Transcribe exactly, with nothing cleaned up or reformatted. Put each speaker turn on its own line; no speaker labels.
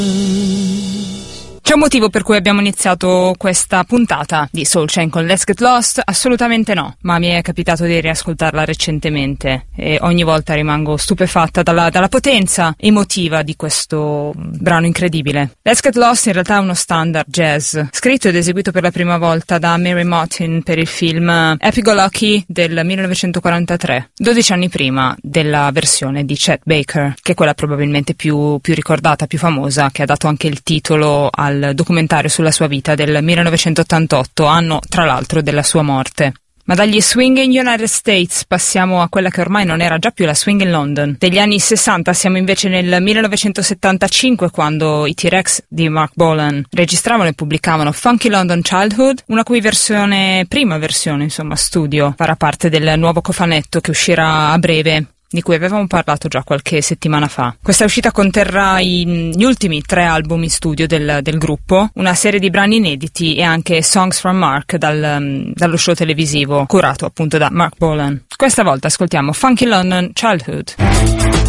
C'è un motivo per cui abbiamo iniziato questa puntata di Soul Chain con Let's Get Lost? Assolutamente no, ma mi è capitato di riascoltarla recentemente e ogni volta rimango stupefatta dalla, dalla potenza emotiva di questo brano incredibile. Let's Get Lost in realtà è uno standard jazz, scritto ed eseguito per la prima volta da Mary Martin per il film Happy-Go-Lucky del millenovecentoquarantatré, dodici anni prima della versione di Chet Baker, che è quella probabilmente più, più ricordata, più famosa, che ha dato anche il titolo al documentario sulla sua vita del millenovecentottantotto, anno tra l'altro della sua morte. Ma dagli swing in United States passiamo a quella che ormai non era già più la swing in London. Degli anni sessanta siamo invece nel millenovecentosettantacinque, quando i T-Rex di Mark Bolan registravano e pubblicavano Funky London Childhood, una cui versione, prima versione insomma studio, farà parte del nuovo cofanetto che uscirà a breve, di cui avevamo parlato già qualche settimana fa. Questa uscita conterrà i, gli ultimi tre album in studio del, del gruppo, una serie di brani inediti e anche Songs from Mark dal, dallo show televisivo curato appunto da Mark Bolan. Questa volta ascoltiamo Funky London Childhood.